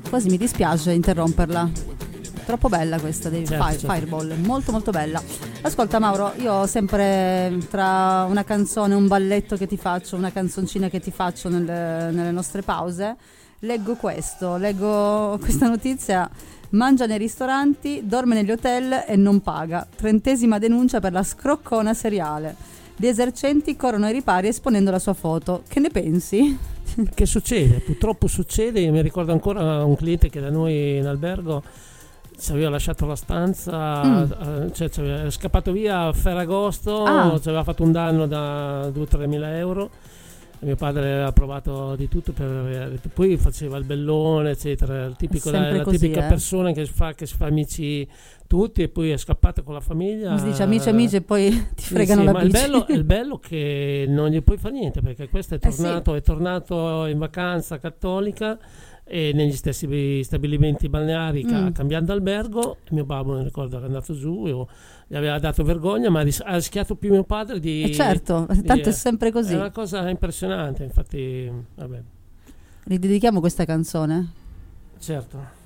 quasi mi dispiace interromperla. Troppo bella questa dei certo. Fireball, molto molto bella. Ascolta Mauro, io ho sempre tra una canzone, un balletto che ti faccio, una canzoncina che ti faccio nelle nostre pause, leggo questa notizia: mangia nei ristoranti, dorme negli hotel e non paga, 30ª denuncia per la scroccona seriale. Gli esercenti corrono ai ripari esponendo la sua foto. Che ne pensi? Che succede? Purtroppo succede. Io mi ricordo ancora un cliente che da noi in albergo ci aveva lasciato la stanza, cioè è scappato via a Ferragosto, ci aveva fatto un danno da 2-3 mila euro. Mio padre aveva provato di tutto, poi faceva il bellone, eccetera, la così, tipica persona che si fa amici tutti e poi è scappata con la famiglia. Si dice amici e poi ti fregano la ma bici. il bello che non gli puoi fare niente, perché questo è tornato in vacanza cattolica e negli stessi stabilimenti balneari cambiando albergo. Mio babbo mi ricordo che è andato giù e gli aveva dato vergogna, ma ha rischiato più mio padre certo, tanto è sempre così. È una cosa impressionante, infatti vabbè. Ridedichiamo questa canzone? Certo.